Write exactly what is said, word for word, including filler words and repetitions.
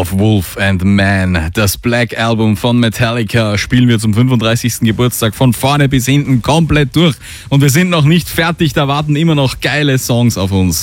of Wolf and Man. Das Black Album von Metallica spielen wir zum fünfunddreißigsten Geburtstag von vorne bis hinten komplett durch. Und wir sind noch nicht fertig, da warten immer noch geile Songs auf uns.